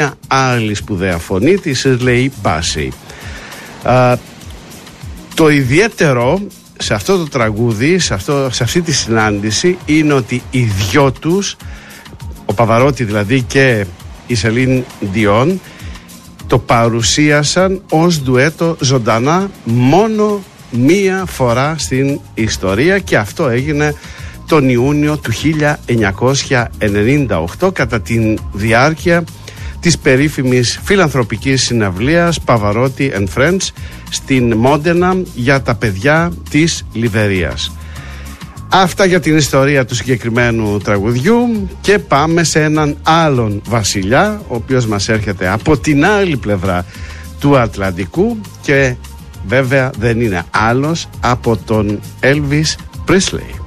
άλλη σπουδαία φωνή, τη Shirley Bassey. Το ιδιαίτερο σε αυτό το τραγούδι, σε αυτή τη συνάντηση, είναι ότι οι δυο τους, ο Παβαρότη δηλαδή και η Σελίν Διόν, το παρουσίασαν ως ντουέτο ζωντανά μόνο μία φορά στην ιστορία, και αυτό έγινε τον Ιούνιο του 1998 κατά τη διάρκεια της περίφημης φιλανθρωπικής συναυλίας Pavarotti and Friends στην Μόντενα για τα παιδιά της Λιβερίας. Αυτά για την ιστορία του συγκεκριμένου τραγουδιού, και πάμε σε έναν άλλον βασιλιά, ο οποίος μας έρχεται από την άλλη πλευρά του Ατλαντικού, και βέβαια δεν είναι άλλος από τον Elvis Presley.